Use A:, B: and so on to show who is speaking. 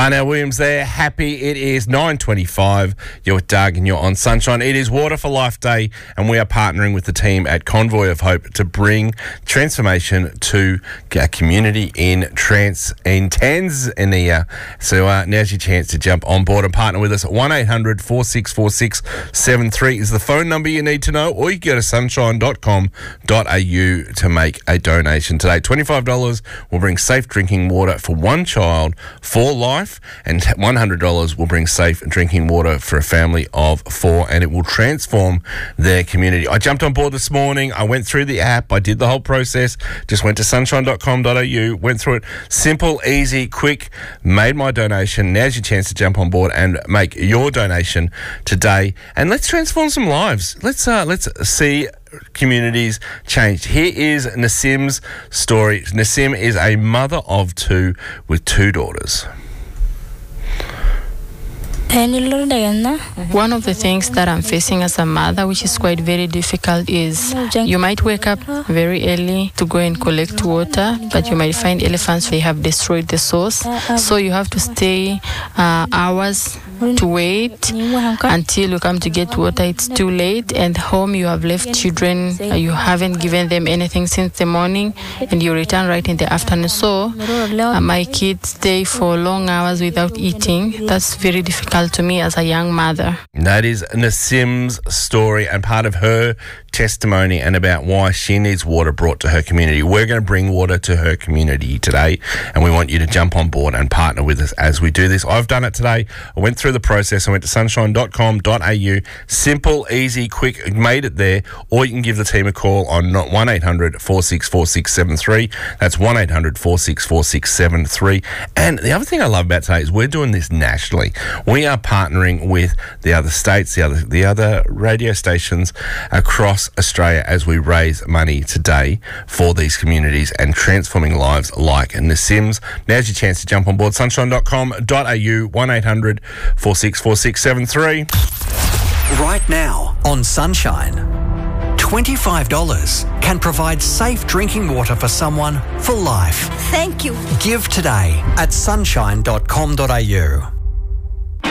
A: Darnell Williams there. Happy it is 9:25. You're with Doug and you're on Sunshine. It is Water for Life Day, and we are partnering with the team at Convoy of Hope to bring transformation to a community in Tanzania. So now's your chance to jump on board and partner with us. 1-800-464673 is the phone number you need to know, or you can go to sunshine.com.au to make a donation today. $25 will bring safe drinking water for one child for life, and $100 will bring safe drinking water for a family of 4, and it will transform their community. I jumped on board this morning. I went through the app. I did the whole process. Just went to sunshine.com.au, went through it. Simple, easy, quick, made my donation. Now's your chance to jump on board and make your donation today, and let's transform some lives. Let's see communities changed. Here is Nassim's story. Nassim is a mother of 2 with 2 daughters.
B: One of the things that I'm facing as a mother, which is quite very difficult, is you might wake up very early to go and collect water, but you might find elephants, they have destroyed the source. So you have to stay hours to wait until you come to get water. It's too late, and home you have left children, you haven't given them anything since the morning, and you return right in the afternoon. So my kids stay for long hours without eating. That's very difficult to me as a young mother.
A: That is Nassim's story and part of her testimony, and about why she needs water brought to her community. We're going to bring water to her community today, and we want you to jump on board and partner with us as we do this. I've done it today. I went through the process. I went to sunshine.com.au. Simple, easy, quick, made it there. Or you can give the team a call on 1-800-464673. That's 1-800-464673. And the other thing I love about today is we're doing this nationally. We are partnering with the other states, the other radio stations across Australia as we raise money today for these communities and transforming lives like Nassim's. Now's your chance to jump on board. Sunshine.com.au, 1-800-464673.
C: Right now on Sunshine, $25 can provide safe drinking water for someone for life.
D: Thank you.
C: Give today at sunshine.com.au.